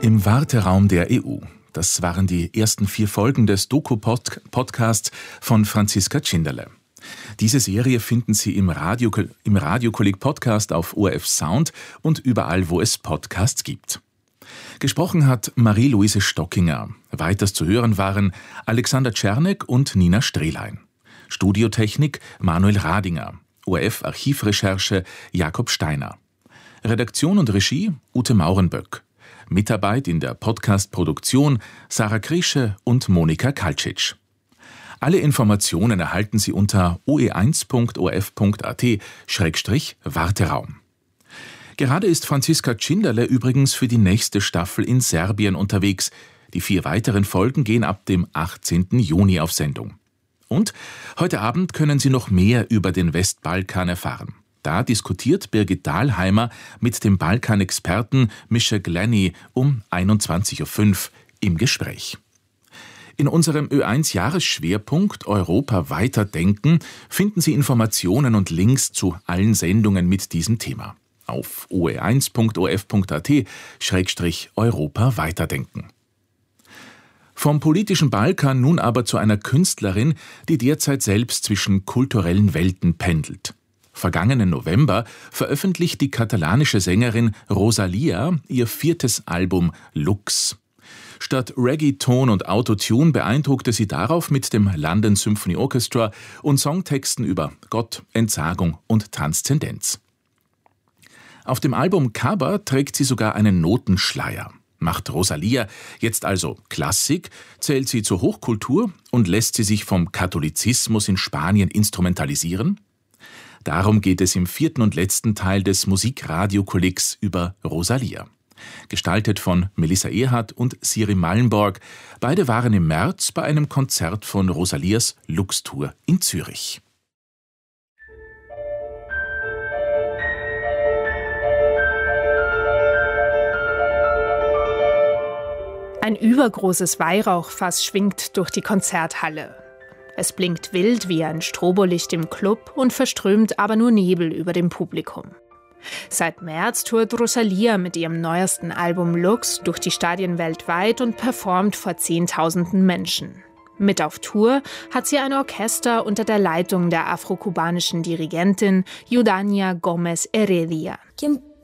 Im Warteraum der EU. Das waren die ersten 4 Folgen des Doku-Podcasts von Franziska Tschinderle. Diese Serie finden Sie im Radiokolleg Podcast auf ORF Sound und überall, wo es Podcasts gibt. Gesprochen hat Marie-Louise Stockinger. Weiters zu hören waren Alexander Czernek und Nina Strehlein. Studiotechnik Manuel Radinger. ORF-Archivrecherche Jakob Steiner. Redaktion und Regie Ute Maurenböck. Mitarbeit in der Podcast-Produktion Sarah Krische und Monika Kaltschitsch. Alle Informationen erhalten Sie unter oe1.orf.at/Warteraum. Gerade ist Franziska Tschinderle übrigens für die nächste Staffel in Serbien unterwegs. Die 4 weiteren Folgen gehen ab dem 18. Juni auf Sendung. Und heute Abend können Sie noch mehr über den Westbalkan erfahren. Da diskutiert Birgit Dahlheimer mit dem Balkanexperten Mischa Glenny um 21.05 Uhr im Gespräch. In unserem Ö1-Jahresschwerpunkt Europa weiterdenken finden Sie Informationen und Links zu allen Sendungen mit diesem Thema. Auf oe1.orf.at/Europa weiterdenken. Vom politischen Balkan nun aber zu einer Künstlerin, die derzeit selbst zwischen kulturellen Welten pendelt. Vergangenen November veröffentlicht die katalanische Sängerin Rosalía ihr 4. Album Lux. Statt Reggaeton und Autotune beeindruckte sie darauf mit dem London Symphony Orchestra und Songtexten über Gott, Entsagung und Transzendenz. Auf dem Album Cover trägt sie sogar einen Notenschleier. Macht Rosalía jetzt also Klassik, zählt sie zur Hochkultur und lässt sie sich vom Katholizismus in Spanien instrumentalisieren? Darum geht es im 4. und letzten Teil des Musikradiokollegs über Rosalía. Gestaltet von Melissa Erhardt und Siri Mallenborg. Beide waren im März bei einem Konzert von Rosalías Lux-Tour in Zürich. Ein übergroßes Weihrauchfass schwingt durch die Konzerthalle. Es blinkt wild wie ein Strobolicht im Club und verströmt aber nur Nebel über dem Publikum. Seit März tourt Rosalía mit ihrem neuesten Album Lux durch die Stadien weltweit und performt vor Zehntausenden Menschen. Mit auf Tour hat sie ein Orchester unter der Leitung der afrokubanischen Dirigentin Eudania Gomez Heredia.